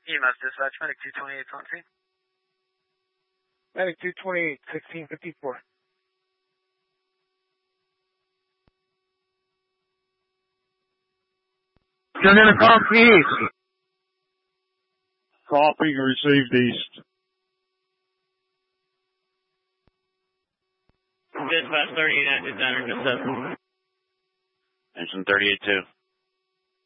EMS dispatch, medic 228 on scene. Medic 228, 1654. You're going to call east. Copy, received east. Dispatch 38 active down in 7. Engine 38-2.